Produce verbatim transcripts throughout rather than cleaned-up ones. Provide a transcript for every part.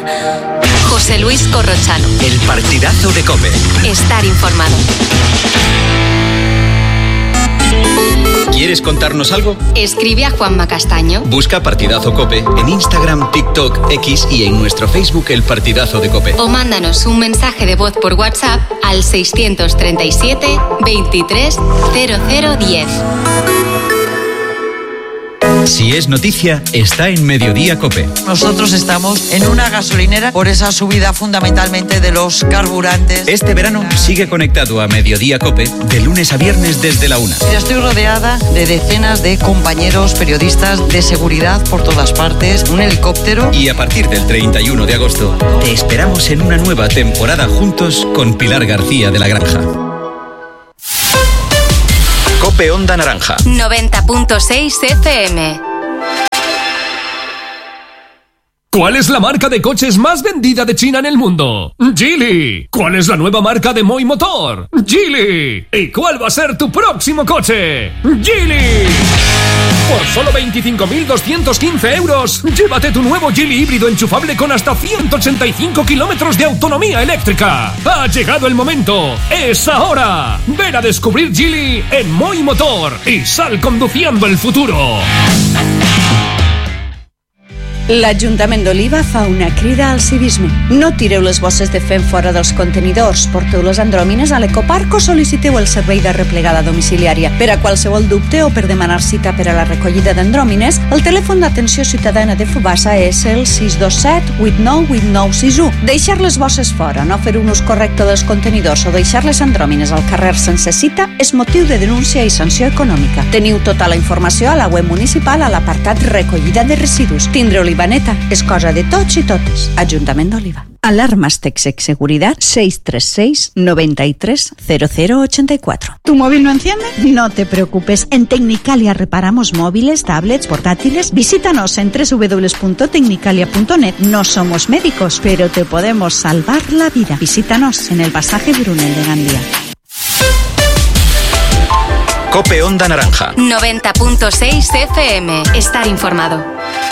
José Luis Corrochano. El partidazo de COPE. Estar informado. ¿Quieres contarnos algo? Escribe a Juanma Castaño. Busca Partidazo COPE en Instagram, TikTok, X y en nuestro Facebook El Partidazo de COPE. O mándanos un mensaje de voz por WhatsApp al seiscientos treinta y siete, veintitrés, cero cero diez. Si es noticia, está en Mediodía COPE. Nosotros estamos en una gasolinera por esa subida fundamentalmente de los carburantes. Este verano sigue conectado a Mediodía COPE de lunes a viernes desde la una. Yo estoy rodeada de decenas de compañeros periodistas de seguridad por todas partes, un helicóptero. Y a partir del treinta y uno de agosto te esperamos en una nueva temporada juntos con Pilar García de la Granja. COPE Onda Naranja noventa punto seis F M. ¿Cuál es la marca de coches más vendida de China en el mundo? Geely. ¿Cuál es la nueva marca de Moi Motor? Geely. ¿Y cuál va a ser tu próximo coche? Geely. Por solo veinticinco mil doscientos quince euros, llévate tu nuevo Geely híbrido enchufable con hasta ciento ochenta y cinco kilómetros de autonomía eléctrica. Ha llegado el momento. ¡Es ahora! Ven a descubrir Geely en Moi Motor y sal conduciendo el futuro. L'Ajuntament d'Oliva fa una crida al civisme. No tireu les bosses de fem fora dels contenidors, porteu les andròmines a l'ecoparc o sol·liciteu el servei de replegada domiciliària. Per a qualsevol dubte o per demanar cita per a la recollida d'andròmines, el telèfon d'atenció ciutadana de Fubassa és el sis dos set, vuit nou vuit nou sis u. Deixar les bosses fora, no fer un ús correcte dels contenidors o deixar les andròmines al carrer sense cita és motiu de denúncia i sanció econòmica. Teniu tota la informació a la web municipal a l'apartat recollida de residus. Tindre Olivaneta és cosa de tots i totes. Ajuntament d'Oliva. Alarmas Texec Seguridad seis tres seis, nueve tres, cero cero ocho cuatro. ¿Tu móvil no enciende? No te preocupes. En Tecnicalia reparamos móviles, tablets, portátiles. Visítanos en doble u doble u doble u punto tecnicalia punto net. No somos médicos, pero te podemos salvar la vida. Visítanos en el pasaje Brunel de Gandía. COPE Onda Naranja noventa punto seis F M. Estar informado.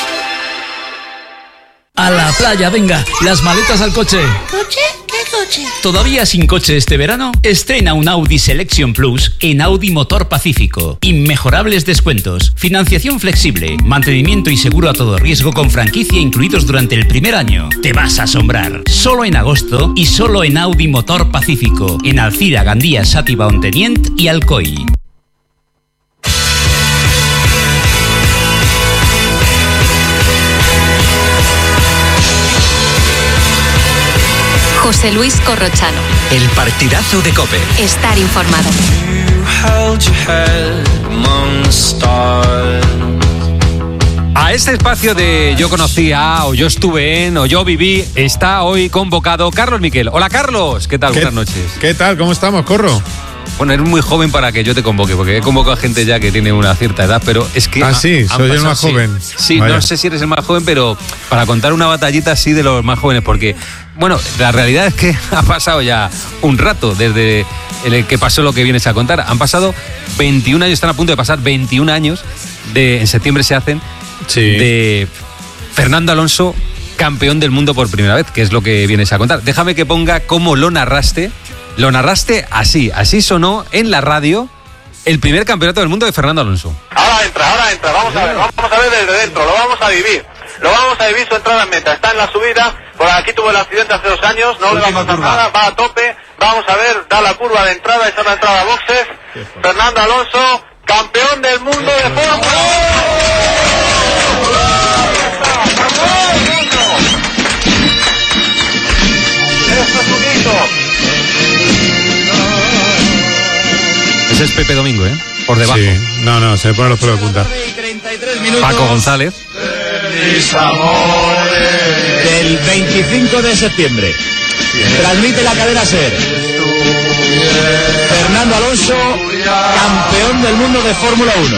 A la playa, venga, las maletas al coche. ¿Coche? ¿Qué coche? ¿Todavía sin coche este verano? Estrena un Audi Selection Plus en Audi Motor Pacífico. Inmejorables descuentos, financiación flexible, mantenimiento y seguro a todo riesgo con franquicia incluidos durante el primer año. Te vas a asombrar. Solo en agosto y solo en Audi Motor Pacífico. En Alcira, Gandía, Sátiva, Ontenient y Alcoy. José Luis Corrochano. El partidazo de COPE. Estar informado. A este espacio de Yo conocía, o yo estuve en, o yo viví, está hoy convocado Carlos Miquel. Hola Carlos, ¿qué tal? ¿Qué, Buenas noches. ¿Qué tal? ¿Cómo estamos, Corro? Bueno, eres muy joven para que yo te convoque, porque he convocado a gente ya que tiene una cierta edad, pero es que... Ah, sí, soy el más joven. Sí, sí, no sé si eres el más joven, pero para contar una batallita así de los más jóvenes, porque, bueno, la realidad es que ha pasado ya un rato desde el que pasó lo que vienes a contar. Han pasado veintiún años, están a punto de pasar veintiún años, de, en septiembre se hacen, sí, de Fernando Alonso, campeón del mundo por primera vez, que es lo que vienes a contar. Déjame que ponga cómo lo narraste. Lo narraste así, así sonó en la radio el primer campeonato del mundo de Fernando Alonso. Ahora entra, ahora entra, vamos a ver, vamos a ver desde dentro, lo vamos a vivir. Lo vamos a vivir su entrada en meta, está en la subida, por aquí tuvo el accidente hace dos años, no le va a pasar nada, va a tope, vamos a ver, da la curva de entrada, esa es la entrada a boxes. Fernando Alonso, campeón del mundo de Fórmula uno. Esto es un hito. Ese es Pepe Domingo, ¿eh? Por debajo. Sí, no, no, se me ponen los pelos de punta. Paco González. Del veinticinco de septiembre. Transmite la cadena SER. Fernando Alonso, campeón del mundo de Fórmula uno.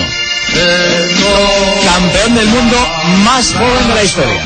Campeón del mundo más joven de la historia.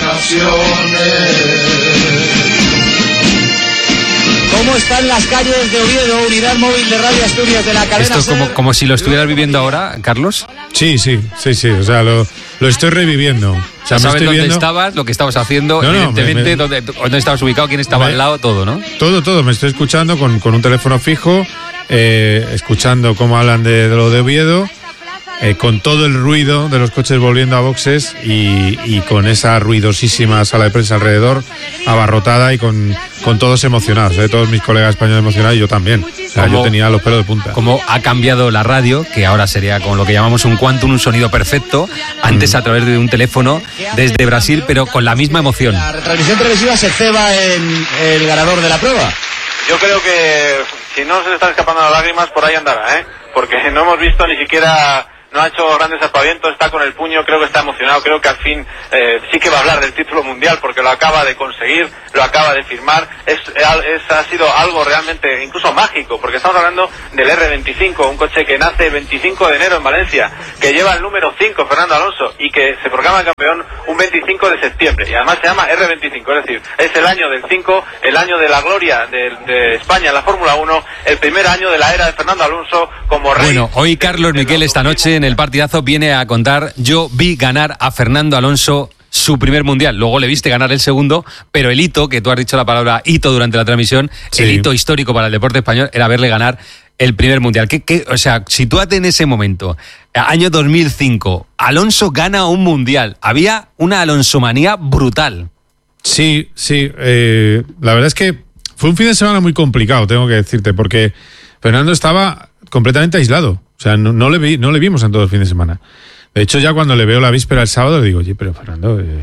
¿Cómo están las calles de Oviedo, unidad móvil de Radio Asturias de la cadena Esto es como, SER? como si lo estuvieras viviendo ahora, Carlos. Sí, sí, sí, sí, o sea, lo, lo estoy reviviendo. sea, me sabes estoy dónde viendo... estabas, lo que estabas haciendo, No, no, evidentemente, me- me- dónde, dónde estabas ubicado, quién estaba Me- al lado, todo, ¿no? Todo, todo. Me estoy escuchando con, con un teléfono fijo, eh, escuchando cómo hablan de, de lo de Oviedo, eh, con todo el ruido de los coches volviendo a boxes y, y con esa ruidosísima sala de prensa alrededor, abarrotada y con, con todos emocionados, eh, todos mis colegas españoles emocionados y yo también. O sea, Como- yo tenía los pelos de punta. Como ha cambiado la radio, que ahora sería con lo que llamamos un quantum, un sonido perfecto, antes a través de un teléfono desde Brasil, pero con la misma emoción. La retransmisión televisiva se ceba en el ganador de la prueba. Yo creo que si no se le están escapando las lágrimas, por ahí andará, ¿eh? Porque no hemos visto ni siquiera... No ha hecho grandes aspavientos, está con el puño, creo que está emocionado, creo que al fin eh, sí que va a hablar del título mundial porque lo acaba de conseguir, lo acaba de firmar, es, es ha sido algo realmente incluso mágico, porque estamos hablando del erre veinticinco, un coche que nace el veinticinco de enero en Valencia, que lleva el número cinco, Fernando Alonso, y que se proclama campeón un veinticinco de septiembre, y además se llama erre veinticinco, es decir, es el año del cinco, el año de la gloria de, de España en la Fórmula uno, el primer año de la era de Fernando Alonso como rey. Bueno, hoy Carlos Miquel esta noche en el partidazo viene a contar, yo vi ganar a Fernando Alonso su primer mundial, luego le viste ganar el segundo, pero el hito, que tú has dicho la palabra hito durante la transmisión, Sí. el hito histórico para el deporte español era verle ganar el primer mundial. ¿Qué, qué, o sea, sitúate en ese momento, año dos mil cinco, Alonso gana un mundial, había una alonsomanía brutal. Sí, sí. eh, la verdad es que fue un fin de semana muy complicado, tengo que decirte, porque Fernando estaba completamente aislado. O sea, no, no le vi, no le vimos en todo el fin de semana. De hecho, ya cuando le veo la víspera el sábado, le digo, oye, pero Fernando, eh,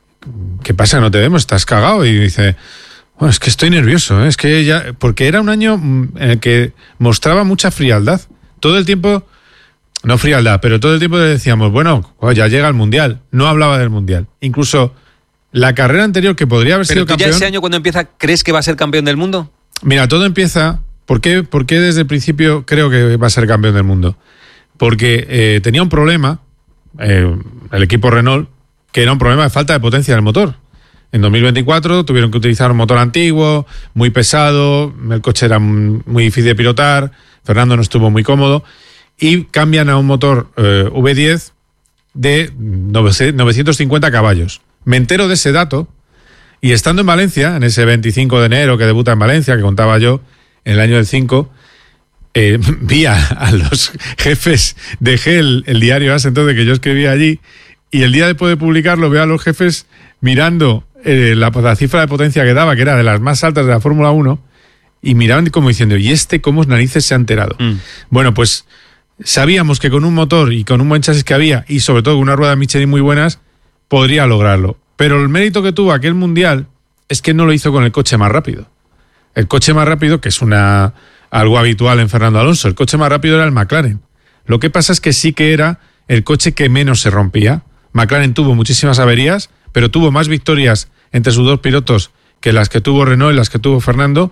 ¿qué pasa? ¿No te vemos? ¿Estás cagado? Y dice, bueno, es que estoy nervioso, ¿eh? Es que ya... Porque era un año mm, en el que mostraba mucha frialdad. Todo el tiempo... No frialdad, pero todo el tiempo le decíamos, bueno, oh, ya llega el Mundial. No hablaba del Mundial. Incluso la carrera anterior, que podría haber Pero sido tú ya campeón... ese año cuando empieza, ¿crees que va a ser campeón del mundo? Mira, todo empieza... ¿Por qué, por qué desde el principio creo que va a ser campeón del mundo? Porque eh, tenía un problema, eh, el equipo Renault, que era un problema de falta de potencia del motor. En dos mil veinticuatro tuvieron que utilizar un motor antiguo, muy pesado, el coche era muy difícil de pilotar, Fernando no estuvo muy cómodo, y cambian a un motor eh, V diez de novecientos cincuenta caballos. Me entero de ese dato, y estando en Valencia, en ese veinticinco de enero que debuta en Valencia, que contaba yo, en el año del cinco, eh, vi a, a los jefes, dejé el, el diario As entonces que yo escribía allí, y el día después de publicarlo veo a los jefes mirando eh, la, la cifra de potencia que daba, que era de las más altas de la Fórmula uno, y miraban como diciendo, ¿y este cómo narices se ha enterado? Mm. Bueno, pues sabíamos que con un motor y con un buen chasis que había, y sobre todo con una rueda Michelin muy buenas, podría lograrlo. Pero el mérito que tuvo aquel mundial es que no lo hizo con el coche más rápido. El coche más rápido, que es una algo habitual en Fernando Alonso, el coche más rápido era el McLaren. Lo que pasa es que sí que era el coche que menos se rompía. McLaren tuvo muchísimas averías, pero tuvo más victorias entre sus dos pilotos que las que tuvo Renault y las que tuvo Fernando.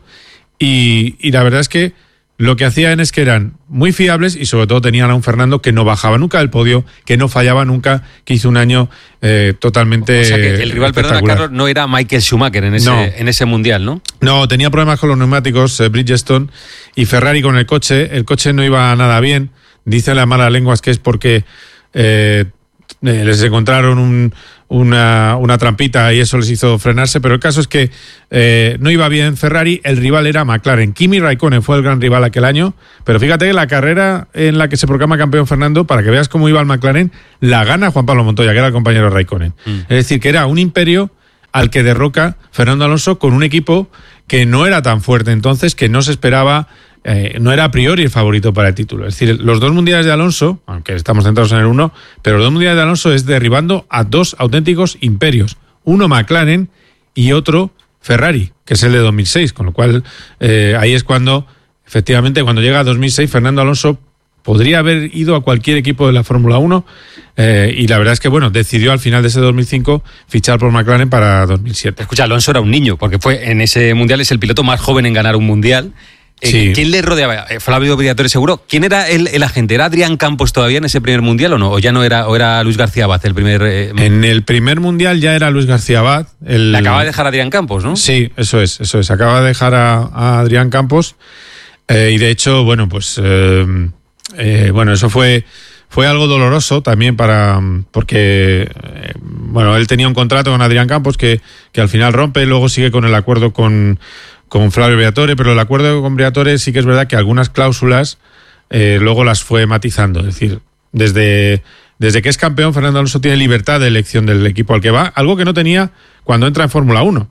Y, y la verdad es que lo que hacían es que eran muy fiables y sobre todo tenían a un Fernando que no bajaba nunca del podio, que no fallaba nunca, que hizo un año eh, totalmente O sea que el rival, perdona espectacular. Carlos, no era Michael Schumacher en ese, No. en ese mundial, ¿no? No, tenía problemas con los neumáticos, eh, Bridgestone, y Ferrari con el coche. El coche no iba nada bien. Dicen las malas lenguas que es porque eh, eh, les encontraron un, una, una trampita y eso les hizo frenarse, pero el caso es que eh, no iba bien Ferrari, el rival era McLaren. Kimi Raikkonen fue el gran rival aquel año, pero fíjate que la carrera en la que se proclama campeón Fernando, para que veas cómo iba el McLaren, la gana Juan Pablo Montoya, que era el compañero de Raikkonen. Mm. Es decir, que era un imperio al que derroca Fernando Alonso con un equipo que no era tan fuerte entonces, que no se esperaba, eh, no era a priori el favorito para el título. Es decir, los dos mundiales de Alonso, aunque estamos centrados en el uno, pero los dos mundiales de Alonso es derribando a dos auténticos imperios. Uno McLaren y otro Ferrari, que es el de dos mil seis, con lo cual eh, ahí es cuando, efectivamente, cuando llega a dos mil seis, Fernando Alonso podría haber ido a cualquier equipo de la Fórmula uno eh, y la verdad es que, bueno, decidió al final de ese dos mil cinco fichar por McLaren para dos mil siete. Escucha, Alonso era un niño, porque fue en ese mundial, es el piloto más joven en ganar un mundial. Eh, Sí. ¿Quién le rodeaba? Eh, Flavio Briatore seguro. ¿Quién era el, el agente? ¿Era Adrián Campos todavía en ese primer mundial o no? ¿O ya no era, o era Luis García Abad el primer...? Eh, En el primer mundial ya era Luis García Abad. El... Le acaba de dejar a Adrián Campos, ¿no? Sí, eso es, eso es. Acaba de dejar a, a Adrián Campos eh, y de hecho, bueno, pues... Eh, eh, bueno, eso fue fue algo doloroso también para porque eh, bueno, él tenía un contrato con Adrián Campos que, que al final rompe, luego sigue con el acuerdo con, con Flavio Briatore, pero el acuerdo con Briatore sí que es verdad que algunas cláusulas eh, luego las fue matizando, es decir, desde, desde que es campeón Fernando Alonso tiene libertad de elección del equipo al que va, algo que no tenía cuando entra en Fórmula uno.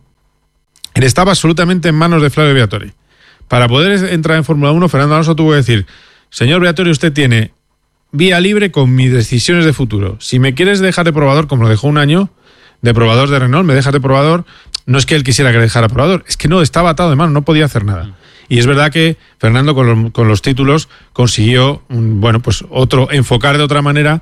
Él estaba absolutamente en manos de Flavio Briatore. Para poder entrar en Fórmula uno, Fernando Alonso tuvo que decir: señor Briatore, usted tiene vía libre con mis decisiones de futuro. Si me quieres dejar de probador, como lo dejó un año, de probador de Renault, me dejas de probador. No es que él quisiera que le dejara probador, es que no, estaba atado de mano, no podía hacer nada. Y es verdad que Fernando con los, con los títulos consiguió, bueno, pues otro, enfocar de otra manera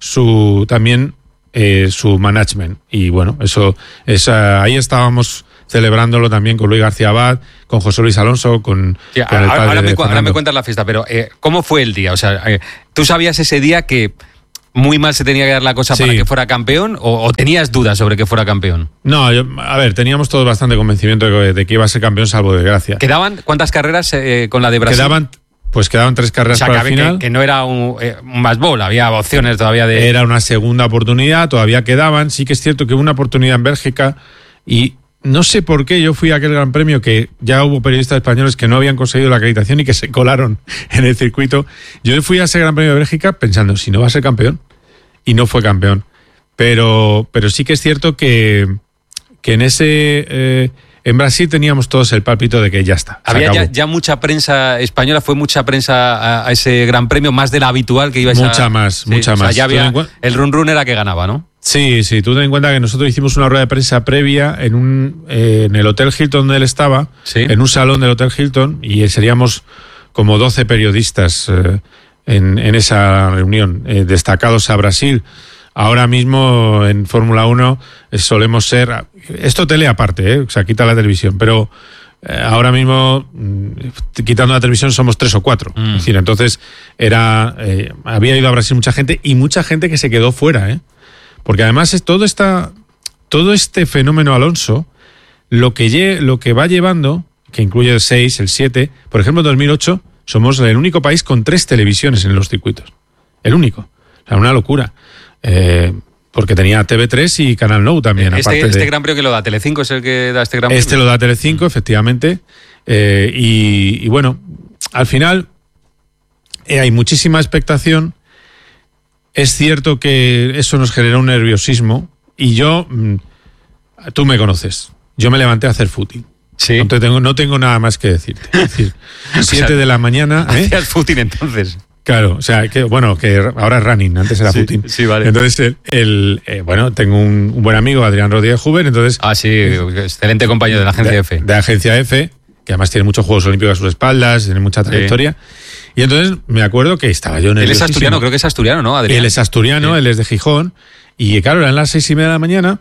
su también eh, su management. Y bueno, eso, esa, ahí estábamos celebrándolo también con Luis García Abad, con José Luis Alonso, con, sí, con el ahora, padre ahora, me, de ahora me cuentas la fiesta, pero eh, ¿cómo fue el día? O sea, eh, ¿tú sabías ese día que muy mal se tenía que dar la cosa sí. para que fuera campeón o, o tenías dudas sobre que fuera campeón? No, yo, a ver, teníamos todos bastante convencimiento de que, de que iba a ser campeón, salvo de Gracia. ¿Quedaban cuántas carreras eh, con la de Brasil? Quedaban, pues quedaban tres carreras o sea, para que, el final. Que, que no era un, eh, un más bol, había opciones todavía de... Era una segunda oportunidad, todavía quedaban. Sí que es cierto que hubo una oportunidad en Bélgica y no sé por qué yo fui a aquel Gran Premio que ya hubo periodistas españoles que no habían conseguido la acreditación y que se colaron en el circuito. Yo fui a ese Gran Premio de Bélgica pensando, si no va a ser campeón, y no fue campeón. Pero, pero sí que es cierto que, que en ese eh, en Brasil teníamos todos el pálpito de que ya está. Había ya, ya mucha prensa española, fue mucha prensa a, a ese Gran Premio, más de la habitual que iba a Mucha más, sí, mucha o sea, más. Ya había, el run run era que ganaba, ¿no? Sí, sí, tú ten en cuenta que nosotros hicimos una rueda de prensa previa en un eh, en el Hotel Hilton donde él estaba, ¿sí? En un salón del Hotel Hilton, y seríamos como doce periodistas eh, en, en esa reunión, eh, destacados a Brasil. Ahora mismo en Fórmula uno eh, solemos ser, esto tele aparte, eh, o sea, quita la televisión, pero eh, ahora mismo, quitando la televisión, somos tres o cuatro. Mm. Es decir, entonces era eh, había ido a Brasil mucha gente y mucha gente que se quedó fuera, ¿eh? Porque además es todo esta, todo este fenómeno Alonso, lo que, lle, lo que va llevando, que incluye el seis, el siete, por ejemplo en dos mil ocho somos el único país con tres televisiones en los circuitos. El único. O sea, una locura. Eh, porque tenía T V tres y Canal Nou también. Este, aparte este de, Gran Premio que lo da Telecinco es el que da este Gran Premio. Este lo da Telecinco, efectivamente. Eh, y, y bueno, al final eh, hay muchísima expectación. Es cierto que eso nos generó un nerviosismo y yo, tú me conoces, yo me levanté a hacer footing. Sí. No, te tengo, no tengo nada más que decirte. Es decir, siete o sea, de la mañana... ¿eh? Hacías footing entonces. Claro, o sea, que bueno, que ahora es running, antes era sí, footing. Sí, vale. Entonces, el, el eh, bueno, tengo un, un buen amigo, Adrián Rodríguez Huber, entonces... Ah, sí, excelente compañero de la Agencia de, F. De Agencia F, que además tiene muchos Juegos Olímpicos a sus espaldas, tiene mucha trayectoria. Sí. Y entonces me acuerdo que estaba yo en el... Él es asturiano, creo que es asturiano, ¿no, Adrián? Él es asturiano, sí. Él es de Gijón. Y claro, eran las seis y media de la mañana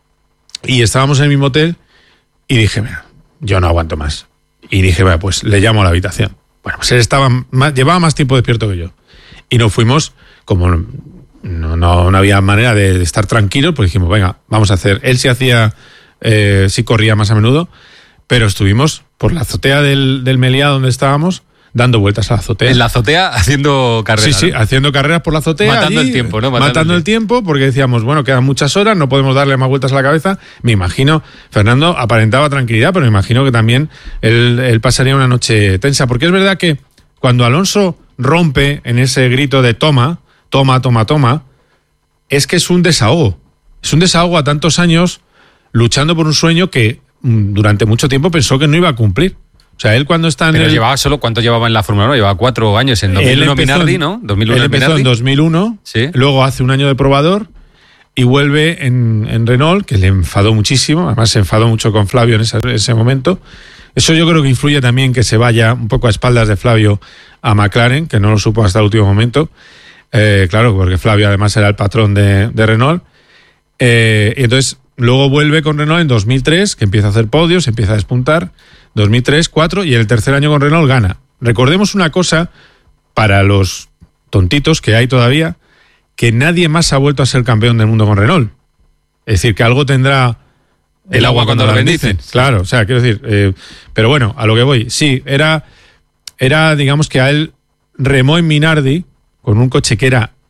y estábamos en el mismo hotel y dije, mira, yo no aguanto más. Y dije, bueno, pues le llamo a la habitación. Bueno, pues él estaba más, llevaba más tiempo despierto que yo. Y nos fuimos, como no, no, no había manera de, de estar tranquilos, pues dijimos, venga, vamos a hacer. Él sí hacía, eh, sí corría más a menudo, pero estuvimos por la azotea del, del Meliá donde estábamos, dando vueltas a la azotea. En la azotea haciendo carreras. Sí, sí, ¿no? haciendo carreras por la azotea. Matando allí, el tiempo, ¿no? Matando, matando el tiempo. tiempo, porque decíamos, bueno, quedan muchas horas, no podemos darle más vueltas a la cabeza. Me imagino, Fernando aparentaba tranquilidad, pero me imagino que también él, él pasaría una noche tensa, porque es verdad que cuando Alonso rompe en ese grito de toma, toma, toma, toma, es que es un desahogo. Es un desahogo a tantos años luchando por un sueño que durante mucho tiempo pensó que no iba a cumplir. O sea, él cuando está en Pero el... llevaba solo, ¿cuánto llevaba en la Fórmula uno? Llevaba cuatro años en dos mil uno Minardi, ¿no? dos mil uno él empezó Minardi. en dos mil uno, ¿Sí? Luego hace un año de probador y vuelve en, en Renault, que le enfadó muchísimo, además se enfadó mucho con Flavio en ese, ese momento. Eso yo creo que influye también que se vaya un poco a espaldas de Flavio a McLaren, que no lo supo hasta el último momento. Eh, claro, porque Flavio además era el patrón de, de Renault. Eh, y entonces luego vuelve con Renault en dos mil tres, que empieza a hacer podios, empieza a despuntar. dos mil tres, cuatro y en el tercer año con Renault gana. Recordemos una cosa para los tontitos que hay todavía, que nadie más ha vuelto a ser campeón del mundo con Renault. Es decir, que algo tendrá el, el agua cuando, cuando lo bendicen. bendicen. Claro, o sea, quiero decir, eh, pero bueno, a lo que voy. Sí, era, era, digamos que a él remó en Minardi con un coche que era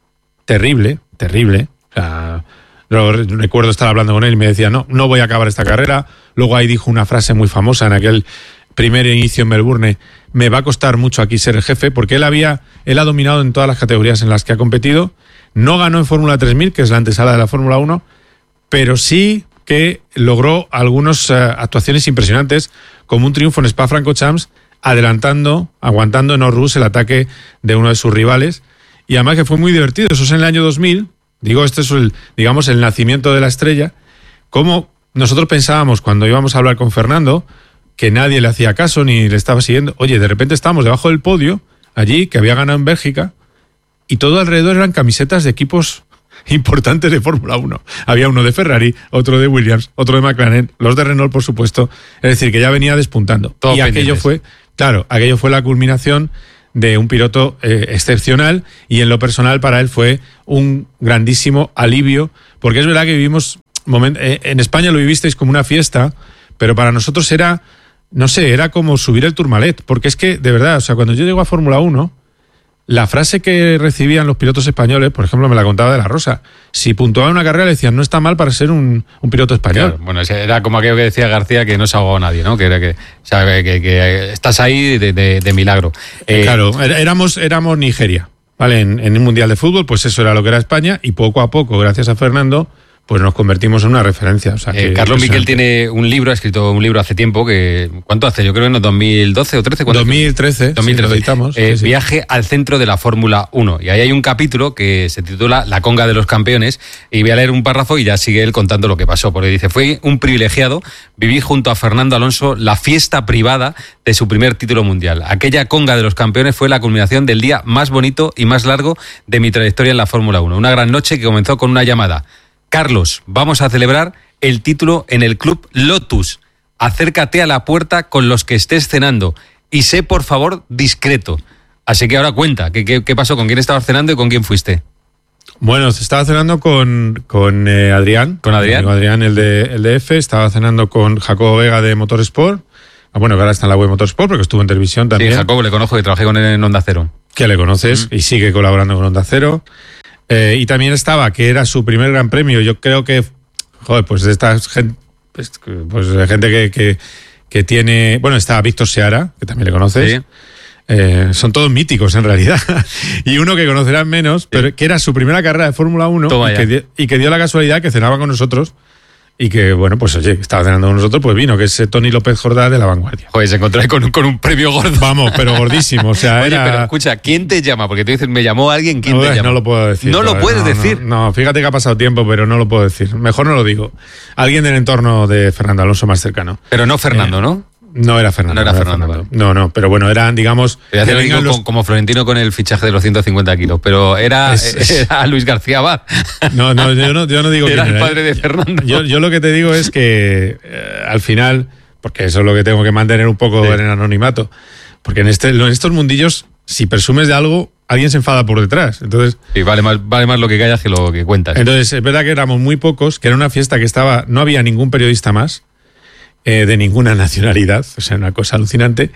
terrible, terrible. O sea, lo, recuerdo estar hablando con él y me decía, no, no voy a acabar esta carrera. Luego ahí dijo una frase muy famosa en aquel primer inicio en Melbourne: me va a costar mucho aquí ser el jefe, porque él había, él ha dominado en todas las categorías en las que ha competido. No ganó en Fórmula tres mil, que es la antesala de la Fórmula uno, pero sí que logró algunas uh, actuaciones impresionantes, como un triunfo en Spa-Francorchamps, adelantando, aguantando en Orrus el ataque de uno de sus rivales. Y además que fue muy divertido. Eso es en el año dos mil. Digo, este es el, digamos, el nacimiento de la estrella. Como nosotros pensábamos cuando íbamos a hablar con Fernando, que nadie le hacía caso ni le estaba siguiendo. Oye, de repente estábamos debajo del podio, allí, que había ganado en Bélgica, y todo alrededor eran camisetas de equipos importantes de Fórmula uno. Había uno de Ferrari, otro de Williams, otro de McLaren, los de Renault, por supuesto. Es decir, que ya venía despuntando. Todo y aquello fue, claro, aquello fue la culminación de un piloto eh, excepcional, y en lo personal para él fue un grandísimo alivio, porque es verdad que vivimos, moment- eh, en España lo vivisteis como una fiesta, pero para nosotros era, no sé, era como subir el Tourmalet, porque es que, de verdad, o sea, cuando yo llego a Fórmula uno, la frase que recibían los pilotos españoles, por ejemplo, me la contaba De la Rosa, si puntuaban una carrera le decían, no está mal para ser un, un piloto español. Claro, bueno, era como aquello que decía García, que no se ahogó nadie, ¿no? Que era que, o sea, que, que estás ahí de, de, de milagro. Eh, claro, éramos, éramos Nigeria, ¿vale? En, en un mundial de fútbol, pues eso era lo que era España, y poco a poco, gracias a Fernando, pues nos convertimos en una referencia. O sea, que eh, Carlos Miquel tiene un libro, ha escrito un libro hace tiempo, que ¿cuánto hace? Yo creo que en dos mil doce o trece. dos mil trece, dos mil trece. Sí, lo editamos. Eh, sí, sí. Viaje al centro de la Fórmula uno. Y ahí hay un capítulo que se titula La conga de los campeones, y voy a leer un párrafo y ya sigue él contando lo que pasó, porque dice: fue un privilegiado vivir junto a Fernando Alonso la fiesta privada de su primer título mundial. Aquella conga de los campeones fue la culminación del día más bonito y más largo de mi trayectoria en la Fórmula uno. Una gran noche que comenzó con una llamada: Carlos, vamos a celebrar el título en el Club Lotus. Acércate a la puerta con los que estés cenando y sé, por favor, discreto. Así que ahora cuenta, ¿qué, qué, qué pasó? ¿Con quién estabas cenando y con quién fuiste? Bueno, estaba cenando con, con eh, Adrián. ¿Con Adrián? Con Adrián, el de, el de F. Estaba cenando con Jacobo Vega de Motorsport. Ah, bueno, que ahora está en la web Motorsport porque estuvo en televisión también. Sí, Jacobo le conozco, que trabajé con él en Onda Cero. Que le conoces mm. y sigue colaborando con Onda Cero. Eh, y también estaba, que era su primer gran premio, yo creo que, joder, pues de esta gente, pues, pues de gente que, que, que tiene, bueno, está Víctor Seara, que también le conoces, sí. eh, son todos míticos en realidad, y uno que conocerán menos, sí. pero que era su primera carrera de Fórmula uno, y que, dio, y que dio la casualidad que cenaba con nosotros. Y que, bueno, pues oye, estaba cenando con nosotros, pues vino, que es Tony López Jordá de La Vanguardia. Joder, se encontró con, con un premio gordo. Vamos, pero gordísimo, o sea, oye, era... pero escucha, ¿quién te llama? Porque tú dices, me llamó alguien, ¿quién no, te llama? No lo puedo decir. ¿No lo puedes no, decir? No, no, fíjate que ha pasado tiempo, pero no lo puedo decir. Mejor no lo digo. Alguien del entorno de Fernando Alonso más cercano. Pero no Fernando, eh, ¿no? No era Fernando. No era, no era Fernando. Fernando. No, no, pero bueno, eran, digamos... Que vengan los... Como Florentino con el fichaje de los ciento cincuenta kilos, pero era, es, es... era Luis García Abad. No, no, yo no, yo no digo era quién el era. padre de Fernando. Yo, yo lo que te digo es que eh, al final, porque eso es lo que tengo que mantener un poco sí. en el anonimato, porque en, este, en estos mundillos, si presumes de algo, alguien se enfada por detrás. Entonces, sí, vale más, vale más lo que callas que lo que cuentas. Entonces, es verdad que éramos muy pocos, que era una fiesta que estaba, no había ningún periodista más, Eh, de ninguna nacionalidad, o sea, una cosa alucinante,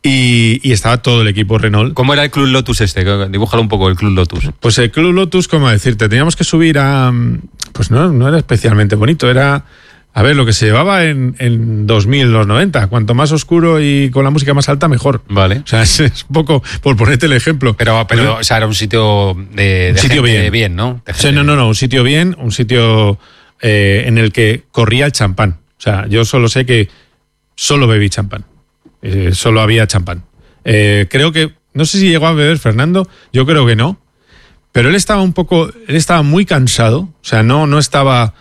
y, y estaba todo el equipo Renault. ¿Cómo era el Club Lotus este? Dibújalo un poco, el Club Lotus. Pues el Club Lotus, como decirte, teníamos que subir a... Pues no, no era especialmente bonito, era... A ver, lo que se llevaba en, en dos mil, los noventa, cuanto más oscuro y con la música más alta, mejor. Vale. O sea, es, es un poco, por ponerte el ejemplo. Pero, pero ¿no? O sea, era un sitio de, de un sitio gente bien. bien, ¿no? O sea, no, no, no, un sitio bien, un sitio eh, en el que corría el champán. O sea, yo solo sé que solo bebí champán. Eh, solo había champán. Eh, creo que, no sé si llegó a beber Fernando, yo creo que no. Pero él estaba un poco, él estaba muy cansado. O sea, no, no estaba...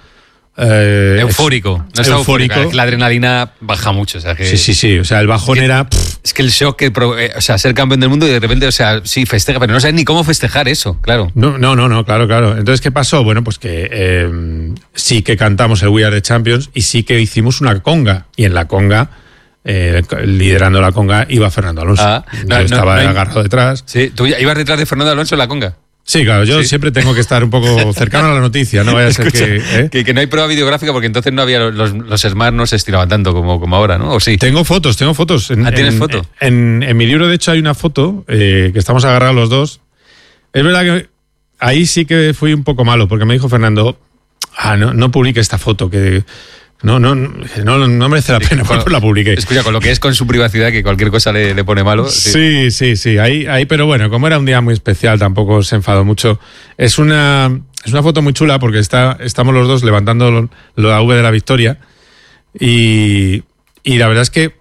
Eh, eufórico. No es eufórico. eufórico. La adrenalina baja mucho. O sea, que, sí, sí, sí. O sea, el bajón es que, era... Pff. Es que el shock, que, o sea, ser campeón del mundo y de repente, o sea, sí, festeja, pero no sabes ni cómo festejar eso, claro. No, no, no, no, claro, claro. Entonces, ¿qué pasó? Bueno, pues que eh, sí que cantamos el We Are the Champions y sí que hicimos una conga. Y en la conga, eh, liderando la conga, iba Fernando Alonso. Ah, no, yo estaba no, no, agarrado detrás. Sí, ¿tú ibas detrás de Fernando Alonso en la conga? Sí, claro, yo sí. siempre tengo que estar un poco cercano a la noticia, no vaya a ser Escucha, que, ¿eh? que... Que no hay prueba videográfica porque entonces no había, los, los Smart no se estiraban tanto como, como ahora, ¿no? ¿O sí? Tengo fotos, tengo fotos. En, ¿Ah, tienes en, foto? En, en, en mi libro, de hecho, hay una foto eh, que estamos agarrados los dos. Es verdad que ahí sí que fui un poco malo, porque me dijo Fernando, ah, no, no publique esta foto, que no, no, no, no merece la pena, por la publiqué. Escucha, con lo que es con su privacidad, que cualquier cosa le, le pone malo. Sí, sí, sí, sí ahí, ahí, pero bueno, como era un día muy especial, tampoco se enfadó mucho. Es una, es una foto muy chula porque está, estamos los dos levantando la V de la victoria y, y la verdad es que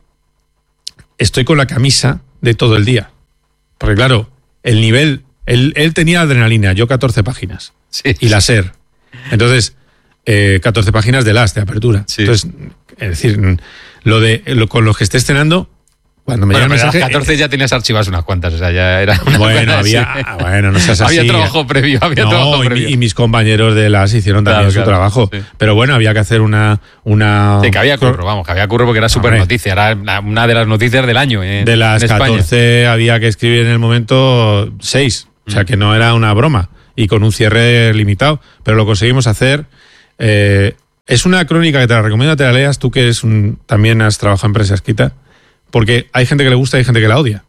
estoy con la camisa de todo el día. Porque claro, el nivel, él, él tenía adrenalina, yo catorce páginas. Sí. Y la SER. Entonces, eh, catorce páginas de las, de apertura. Sí. Entonces, es decir, lo de lo, con los que esté estrenando, cuando me bueno, llega el mensaje... catorce eh, ya tenías archivadas unas cuantas, o sea, ya era una Bueno, había... Sí. Bueno, no seas así. Había trabajo previo, había no, trabajo y, previo. Y mis compañeros de las hicieron también claro, su claro, trabajo. Sí. Pero bueno, había que hacer una... una... Sí, que había curro, vamos, que había curro porque era súper noticia, era una de las noticias del año en, de las en España. catorce había que escribir en el momento seis, mm. o sea que no era una broma. Y con un cierre limitado, pero lo conseguimos hacer. Eh, es una crónica que te la recomiendo que te la leas, tú que eres un, también has trabajado en prensa escrita, porque hay gente que le gusta y hay gente que la odia.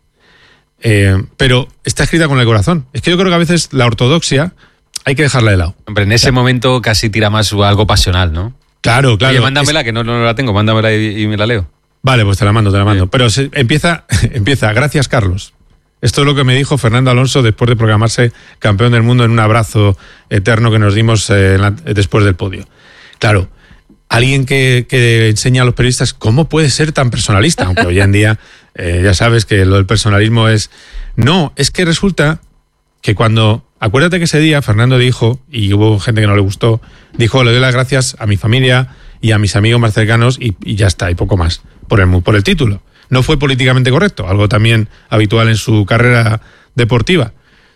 Eh, pero está escrita con el corazón. Es que yo creo que a veces la ortodoxia hay que dejarla de lado. Hombre, en ese o sea, momento casi tira más algo pasional, ¿no? Claro, claro. Oye, mándamela, es... que no, no la tengo, mándamela y, y me la leo. Vale, pues te la mando, te la mando. Sí. Pero se, empieza, empieza, gracias Carlos. Esto es lo que me dijo Fernando Alonso después de proclamarse campeón del mundo en un abrazo eterno que nos dimos eh, la, después del podio. Claro, alguien que, que enseña a los periodistas cómo puede ser tan personalista, aunque hoy en día eh, ya sabes que lo del personalismo es... No, es que resulta que cuando... Acuérdate que ese día Fernando dijo, y hubo gente que no le gustó, dijo, le doy las gracias a mi familia y a mis amigos más cercanos y, y ya está, y poco más, por el, por el título. No fue políticamente correcto, algo también habitual en su carrera deportiva.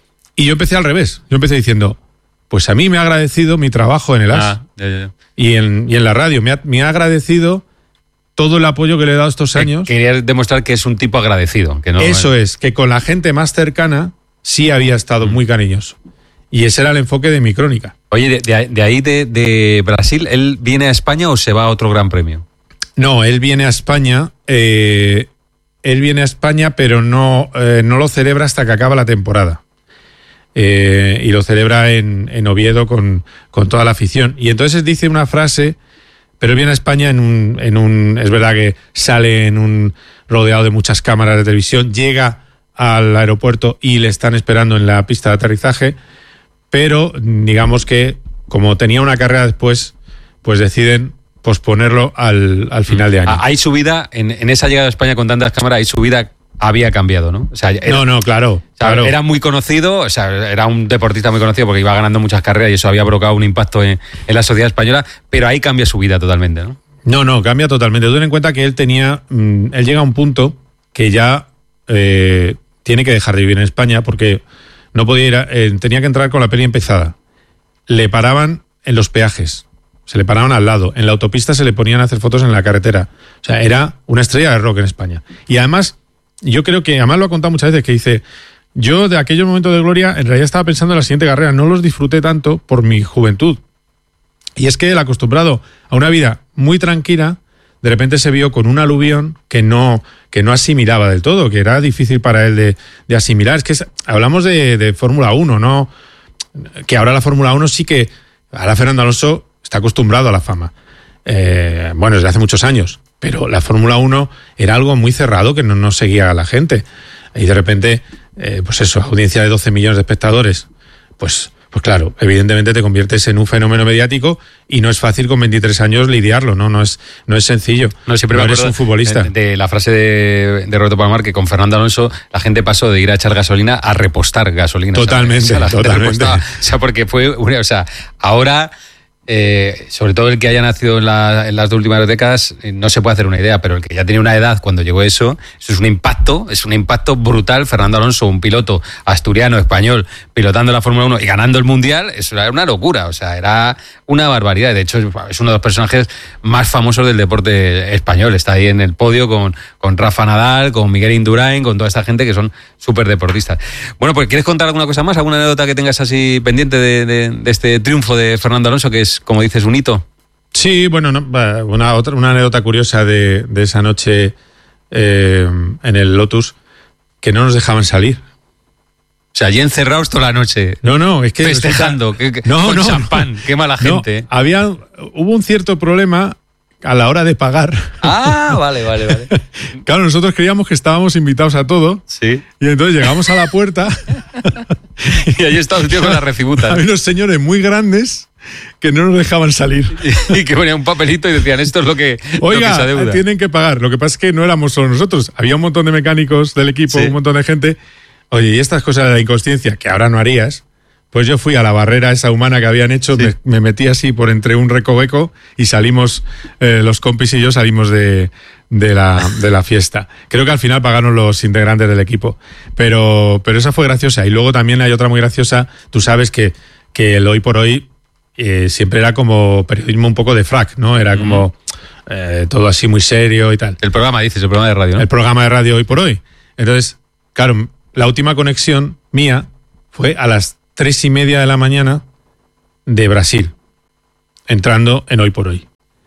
Y yo empecé al revés. Yo empecé diciendo, pues a mí me ha agradecido mi trabajo en el A S ah, ya, ya. Y, en, y en la radio. Me ha, me ha agradecido todo el apoyo que le he dado estos años. Quería demostrar que es un tipo agradecido. Que no, Eso es, que con la gente más cercana sí había estado mm. muy cariñoso. Y ese era el enfoque de mi crónica. Oye, de, de, de ahí de, de Brasil, ¿él viene a España o se va a otro gran premio? No, él viene a España, eh, él viene a España, pero no, eh, no lo celebra hasta que acaba la temporada. Eh, y lo celebra en, en Oviedo con, con toda la afición. Y entonces dice una frase, pero él viene a España en un, en un... Es verdad que sale en un rodeado de muchas cámaras de televisión, llega al aeropuerto y le están esperando en la pista de aterrizaje, pero digamos que como tenía una carrera después, pues deciden... posponerlo al, al final de año. Hay su vida, en, en esa llegada a España con tantas cámaras, ahí su vida había cambiado, ¿no? O sea, era, no, no, claro, o sea, claro. Era muy conocido, o sea, era un deportista muy conocido porque iba ganando muchas carreras y eso había provocado un impacto en, en la sociedad española, pero ahí cambia su vida totalmente, ¿no? No, no, cambia totalmente. Ten en cuenta que él tenía, mmm, él llega a un punto que ya eh, tiene que dejar de vivir en España porque no podía ir, a, eh, tenía que entrar con la peli empezada. Le paraban en los peajes. Se le paraban al lado. En la autopista se le ponían a hacer fotos en la carretera. O sea, era una estrella de rock en España. Y además, yo creo que, además lo ha contado muchas veces, que dice, yo de aquellos momentos de gloria, en realidad estaba pensando en la siguiente carrera. No los disfruté tanto por mi juventud. Y es que él, acostumbrado a una vida muy tranquila, de repente se vio con un aluvión que no, que no asimilaba del todo, que era difícil para él de, de asimilar. Es que es, hablamos de, de Fórmula uno, ¿no? Que ahora la Fórmula uno sí que... Ahora Fernando Alonso está acostumbrado a la fama. Eh, bueno, desde hace muchos años. Pero la Fórmula uno era algo muy cerrado que no, no seguía a la gente. Y de repente, eh, pues eso, audiencia de doce millones de espectadores. Pues, pues claro, evidentemente te conviertes en un fenómeno mediático y no es fácil con veintitrés años lidiarlo, ¿no? No es, no es sencillo. No, siempre no me eres un futbolista. De, de la frase de, de Roberto Palomar que con Fernando Alonso la gente pasó de ir a echar gasolina a repostar gasolina. Totalmente, o sea, la gente totalmente. Repostaba. O sea, porque fue, una, o sea, ahora... Eh, sobre todo el que haya nacido en, la, en las dos últimas décadas, eh, no se puede hacer una idea, pero el que ya tenía una edad cuando llegó eso, eso es un impacto, es un impacto brutal. Fernando Alonso, un piloto asturiano, español, pilotando la Fórmula uno y ganando el Mundial, eso era una locura, o sea, era una barbaridad. De hecho, es uno de los personajes más famosos del deporte español. Está ahí en el podio con, con Rafa Nadal, con Miguel Indurain, con toda esta gente que son súper deportistas. Bueno, pues ¿quieres contar alguna cosa más? ¿Alguna anécdota que tengas así pendiente de, de, de este triunfo de Fernando Alonso, que es, como dices, un hito? Sí, bueno, no, una, otra, una anécdota curiosa de, de esa noche eh, en el Lotus, que no nos dejaban salir. O sea, allí encerrados toda la noche. No, no, es que... Festejando, que, que, no, con no, champán, qué mala gente. No, había, hubo un cierto problema a la hora de pagar. Ah, vale, vale, vale. Claro, nosotros creíamos que estábamos invitados a todo. Sí. Y entonces llegamos a la puerta. Y ahí estaba el tío con la recibuta. Había unos señores muy grandes que no nos dejaban salir. Y que ponían un papelito y decían, esto es lo que, Oiga, lo que se adeuda. Tienen que pagar. Lo que pasa es que no éramos solo nosotros. Había un montón de mecánicos del equipo, sí. Un montón de gente. Oye, y estas cosas de la inconsciencia, que ahora no harías, pues yo fui a la barrera esa humana que habían hecho, sí. me, me metí así por entre un recoveco y salimos, eh, los compis y yo salimos de, de, la, de la fiesta. Creo que al final pagaron los integrantes del equipo. Pero, pero esa fue graciosa. Y luego también hay otra muy graciosa. Tú sabes que, que el hoy por hoy eh, siempre era como periodismo un poco de frac, ¿no? Era como eh, todo así muy serio y tal. El programa, dices, el programa de radio, ¿no? El programa de radio hoy por hoy. Entonces, claro, la última conexión mía fue a las tres y media de la mañana de Brasil, entrando en Hoy por Hoy.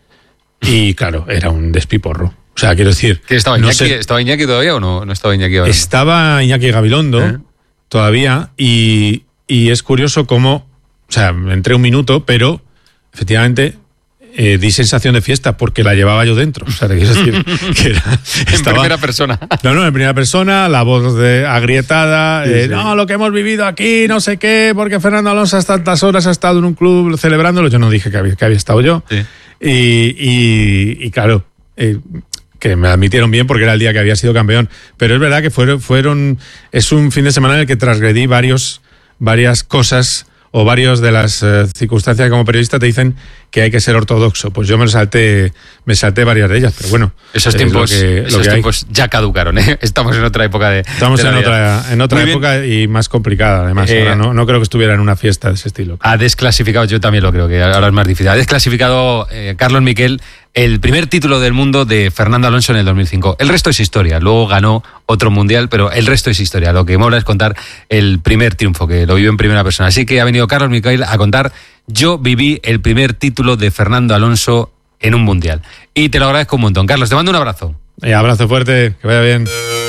Y claro, era un despiporro. O sea, quiero decir... ¿Qué estaba, no Iñaki, sé, ¿Estaba Iñaki todavía o no, no estaba Iñaki ahora? Estaba Iñaki Gabilondo ¿Eh? todavía y, y es curioso cómo... O sea, entré un minuto, pero efectivamente... Eh, di sensación de fiesta porque la llevaba yo dentro. O sea, te quiero decir que era, en estaba, primera persona. No, no, en primera persona, la voz de, agrietada. Sí, eh, sí. No, lo que hemos vivido aquí, no sé qué, porque Fernando Alonso hasta tantas horas ha estado en un club celebrándolo. Yo no dije que había, que había estado yo. Sí. Y, y, y claro, eh, que me admitieron bien porque era el día que había sido campeón. Pero es verdad que fueron, fueron es un fin de semana en el que transgredí varios, varias cosas o varias de las eh, circunstancias que como periodista te dicen que hay que ser ortodoxo. Pues yo me salté, me salté varias de ellas, pero bueno. Esos tiempos, que, esos tiempos ya caducaron, ¿eh? Estamos en otra época de Estamos de en, otra, en otra época bien. Y más complicada, además. Eh, ahora no, no creo que estuviera en una fiesta de ese estilo. Ha desclasificado, yo también lo creo, que ahora es más difícil. Ha desclasificado eh, Carlos Miquel el primer título del mundo de Fernando Alonso en el dos mil cinco. El resto es historia. Luego ganó otro mundial, pero el resto es historia. Lo que mola es contar el primer triunfo, que lo vivió en primera persona. Así que ha venido Carlos Miquel a contar: yo viví el primer título de Fernando Alonso en un mundial. Y te lo agradezco un montón. Carlos, te mando un abrazo. Eh, abrazo fuerte, que vaya bien.